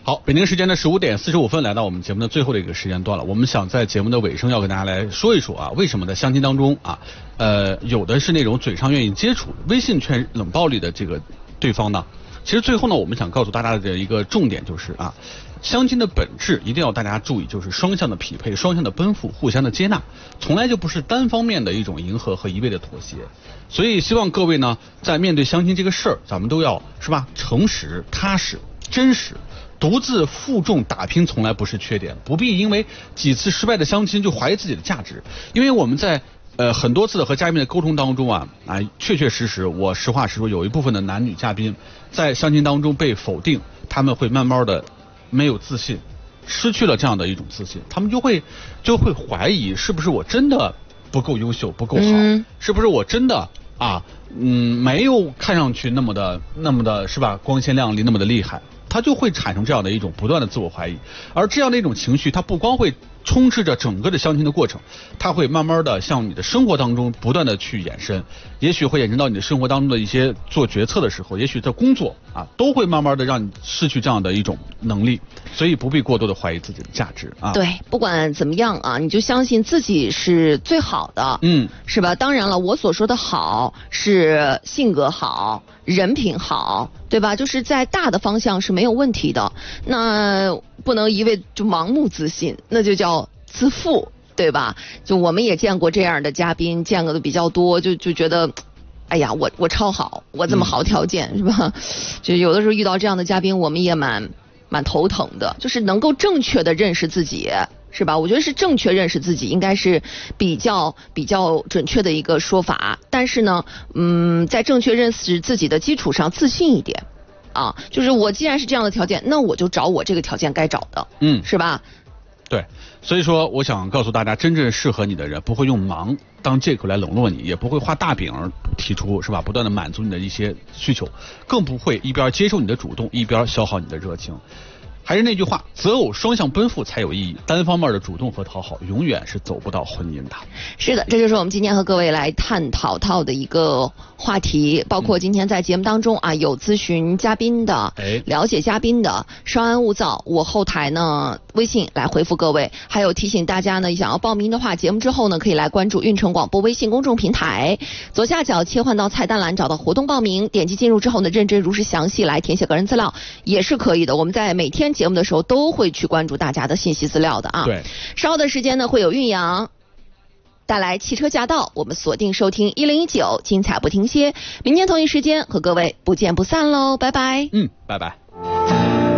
好，北京时间的15点45分，来到我们节目的最后的一个时间段了。我们想在节目的尾声要跟大家来说一说啊，为什么在相亲当中啊，有的是那种嘴上愿意接触，微信却冷暴力的这个对方呢？其实最后呢，我们想告诉大家的一个重点就是啊，相亲的本质一定要大家注意，就是双向的匹配、双向的奔赴、互相的接纳，从来就不是单方面的一种迎合和一味的妥协。所以希望各位呢，在面对相亲这个事儿，咱们都要是吧，诚实、踏实、真实。独自负重打拼从来不是缺点，不必因为几次失败的相亲就怀疑自己的价值。因为我们在很多次的和嘉宾的沟通当中啊，确确实实，我实话实说，有一部分的男女嘉宾在相亲当中被否定，他们会慢慢的没有自信，失去了这样的一种自信，他们就会怀疑是不是我真的不够优秀，不够好，是不是我真的没有看上去那么的是吧，光鲜亮丽，那么的厉害。他就会产生这样的一种不断的自我怀疑，而这样的一种情绪，它不光会充斥着整个的相亲的过程，它会慢慢的向你的生活当中不断的去延伸，也许会延伸到你的生活当中的一些做决策的时候，也许在工作都会慢慢的让你失去这样的一种能力，所以不必过多的怀疑自己的价值啊。 对，不管怎么样啊，你就相信自己是最好的，是吧？当然了，我所说的好是性格好，人品好，对吧？就是在大的方向是没有问题的，那不能一味就盲目自信，那就叫自负，对吧？就我们也见过这样的嘉宾，见过的比较多，就觉得哎呀，我超好，我这么好条件，是吧？就有的时候遇到这样的嘉宾，我们也蛮头疼的，就是能够正确的认识自己，是吧？我觉得是正确认识自己应该是比较准确的一个说法。但是呢，在正确认识自己的基础上，自信一点啊，就是我既然是这样的条件，那我就找我这个条件该找的，是吧？ 对，所以说我想告诉大家，真正适合你的人不会用忙当借口来冷落你，也不会画大饼提出是吧，不断的满足你的一些需求，更不会一边接受你的主动，一边消耗你的热情。还是那句话，择偶双向奔赴才有意义，单方面的主动和讨好永远是走不到婚姻的。 是的，这就是我们今天和各位来探讨的一个话题，包括今天在节目当中有咨询嘉宾的，了解嘉宾的，稍安勿躁，我后台呢微信来回复各位，还有提醒大家呢，想要报名的话，节目之后呢可以来关注运城广播微信公众平台，左下角切换到菜单栏找到活动报名，点击进入之后呢，认真如实详细来填写个人资料也是可以的。我们在每天节目的时候都会去关注大家的信息资料的啊。 对， 稍后的时间呢会有韵阳带来汽车驾到，我们锁定收听1019，精彩不停歇。明天同一时间和各位不见不散喽，拜拜。 拜拜。